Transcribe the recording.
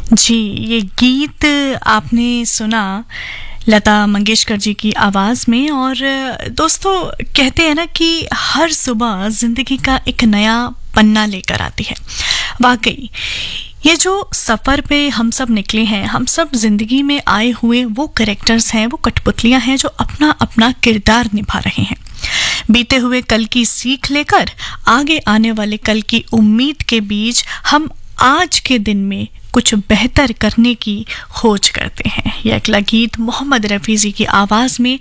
जी, ये गीत आपने सुना लता मंगेशकर जी की आवाज़ में। और दोस्तों, कहते हैं ना कि हर सुबह ज़िंदगी का एक नया पन्ना लेकर आती है। वाकई ये जो सफ़र पे हम सब निकले हैं, हम सब ज़िंदगी में आए हुए वो कैरेक्टर्स हैं, वो कठपुतलियाँ हैं जो अपना अपना किरदार निभा रहे हैं। बीते हुए कल की सीख लेकर आगे आने वाले कल की उम्मीद के बीच हम आज के दिन में कुछ बेहतर करने की खोज करते हैं। यह अगला गीत मोहम्मद रफ़ी जी की आवाज़ में